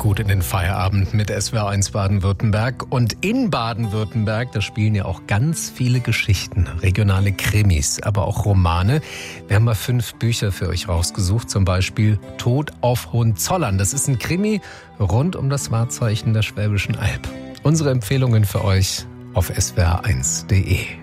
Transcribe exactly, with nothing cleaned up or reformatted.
gut in den Feierabend mit S W R eins Baden-Württemberg. Und in Baden-Württemberg, da spielen ja auch ganz viele Geschichten, regionale Krimis, aber auch Romane. Wir haben mal fünf Bücher für euch rausgesucht, zum Beispiel Tod auf Hohenzollern. Das ist ein Krimi rund um das Wahrzeichen der Schwäbischen Alb. Unsere Empfehlungen für euch auf S W R eins punkt de.